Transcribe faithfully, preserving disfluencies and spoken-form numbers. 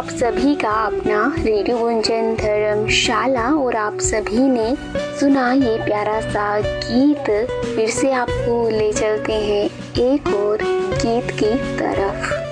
आप सभी का अपना रेडियो गुंजन धर्मशाला और आप सभी ने सुना ये प्यारा सा गीत। फिर से आपको ले चलते हैं एक और गीत की तरफ।